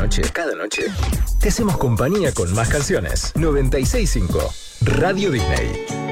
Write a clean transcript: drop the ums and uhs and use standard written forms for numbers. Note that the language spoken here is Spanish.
noche, te hacemos compañía con más canciones. 96.5 Radio Disney.